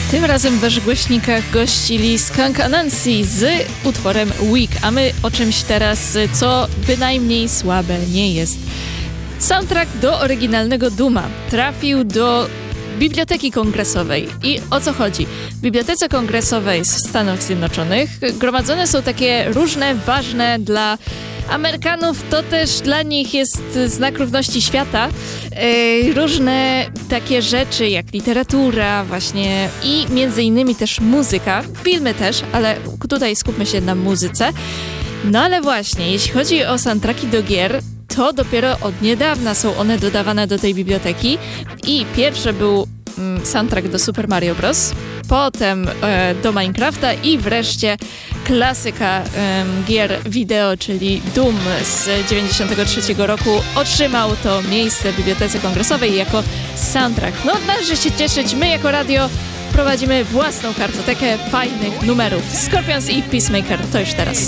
Tym razem w waszych głośnikach gościli Skunk Anansi z utworem Weak, a my o czymś teraz, co bynajmniej słabe nie jest. Soundtrack do oryginalnego Dooma trafił do Biblioteki Kongresowej. I o co chodzi? W Bibliotece Kongresowej w Stanach Zjednoczonych gromadzone są takie różne, ważne dla Amerykanów, to też dla nich jest znak równości świata. Różne takie rzeczy jak literatura właśnie i między innymi też muzyka, filmy też, ale tutaj skupmy się na muzyce. No ale właśnie, jeśli chodzi o soundtracki do gier, to dopiero od niedawna są one dodawane do tej biblioteki i pierwszy był soundtrack do Super Mario Bros., potem do Minecrafta i wreszcie klasyka gier wideo, czyli Doom z 1993 roku otrzymał to miejsce w Bibliotece Kongresowej jako soundtrack. No należy się cieszyć, my jako radio prowadzimy własną kartotekę fajnych numerów. Scorpions i Peacemaker to już teraz.